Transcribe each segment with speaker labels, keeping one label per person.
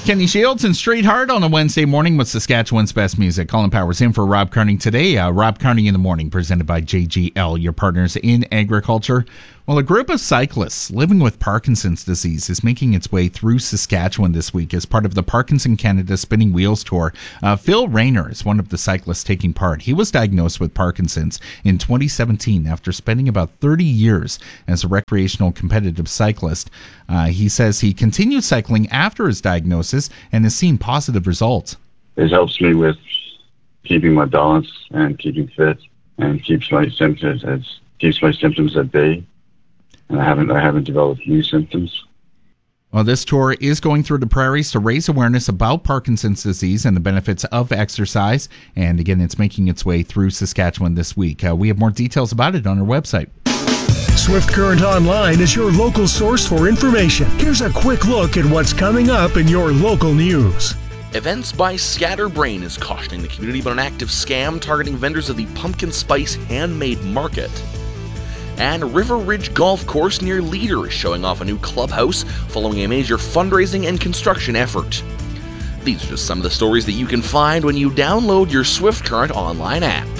Speaker 1: Kenny Shields and Street Heart on a Wednesday morning with Saskatchewan's best music. Colin Powers in for Rob Carney today. Rob Carney in the Morning, presented by JGL, your partners in agriculture. Well, a group of cyclists living with Parkinson's disease is making its way through Saskatchewan this week as part of the Parkinson Canada Spinning Wheels Tour. Phil Rayner is one of the cyclists taking part. He was diagnosed with Parkinson's in 2017 after spending about 30 years as a recreational competitive cyclist. He says he continued cycling after his diagnosis and has seen positive results.
Speaker 2: It helps me with keeping my balance and keeping fit, and keeps my symptoms at bay. And I haven't developed new symptoms.
Speaker 1: Well, this tour is going through the prairies to raise awareness about Parkinson's disease and the benefits of exercise. And again, it's making its way through Saskatchewan this week. We have more details about it on our website.
Speaker 3: Swift Current Online is your local source for information. Here's a quick look at what's coming up in your local news.
Speaker 4: Events by Scatterbrain is cautioning the community about an active scam targeting vendors of the Pumpkin Spice Handmade Market. And River Ridge Golf Course near Leader is showing off a new clubhouse following a major fundraising and construction effort. These are just some of the stories that you can find when you download your Swift Current online app.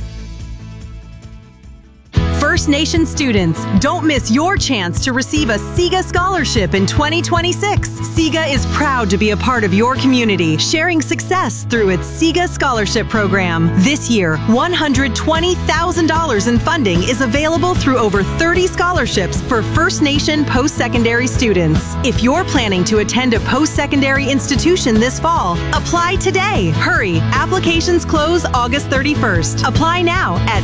Speaker 5: First Nation students, don't miss your chance to receive a SIGA scholarship in 2026. SIGA is proud to be a part of your community, sharing success through its SIGA scholarship program. This year, $120,000 in funding is available through over 30 scholarships for First Nation post-secondary students. If you're planning to attend a post-secondary institution this fall, apply today. Hurry, applications close August 31st. Apply now at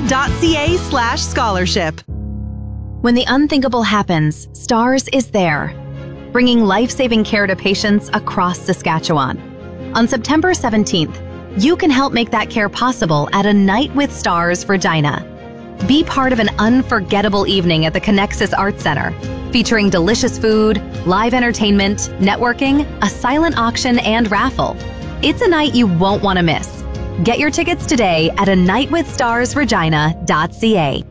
Speaker 5: siga.ca/scholarship.
Speaker 6: When the unthinkable happens, STARS is there, bringing life-saving care to patients across Saskatchewan. On September 17th, you can help make that care possible at A Night with Stars Regina. Be part of an unforgettable evening at the Connexus Arts Center, featuring delicious food, live entertainment, networking, a silent auction, and raffle. It's a night you won't want to miss. Get your tickets today at anightwithstarsregina.ca.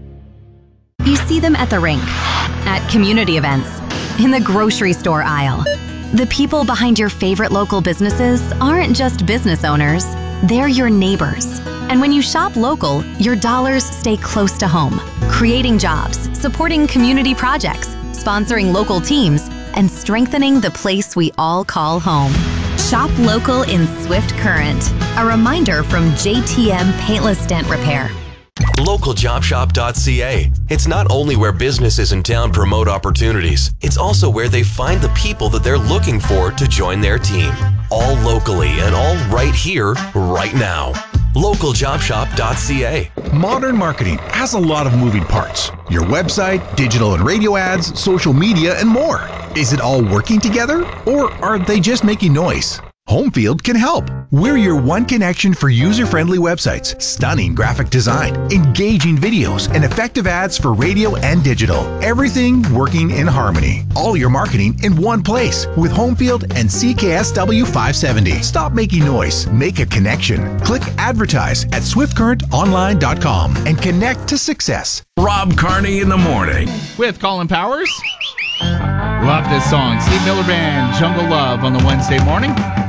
Speaker 6: You see them at the rink, at community events, in the grocery store aisle. The people behind your favorite local businesses aren't just business owners, they're your neighbors. And when you shop local, your dollars stay close to home, creating jobs, supporting community projects, sponsoring local teams, and strengthening the place we all call home. Shop local in Swift Current. A reminder from JTM Paintless Dent Repair.
Speaker 7: LocalJobShop.ca. It's not only where businesses in town promote opportunities, it's also where they find the people that they're looking for to join their team. All locally and all right here, right now. LocalJobShop.ca.
Speaker 8: Modern marketing has a lot of moving parts. Your website, digital and radio ads, social media, and more. Is it all working together, or are they just making noise? Homefield can help. We're your one connection for user-friendly websites, stunning graphic design, engaging videos, and effective ads for radio and digital. Everything working in harmony. All your marketing in one place with Homefield and CKSW 570. Stop making noise. Make a connection. Click advertise at swiftcurrentonline.com and connect to success.
Speaker 3: Rob Carney in the Morning.
Speaker 1: With Colin Powers. Love this song. Steve Miller Band, Jungle Love on the Wednesday morning.